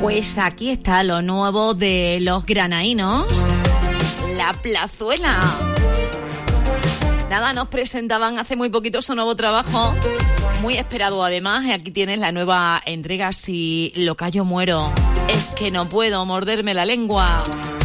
Pues aquí está lo nuevo de los granainos, La Plazuela. Nada, nos presentaban hace muy poquito su nuevo trabajo, muy esperado además, y aquí tienes la nueva entrega, Si lo callo muero, es que no puedo morderme la lengua.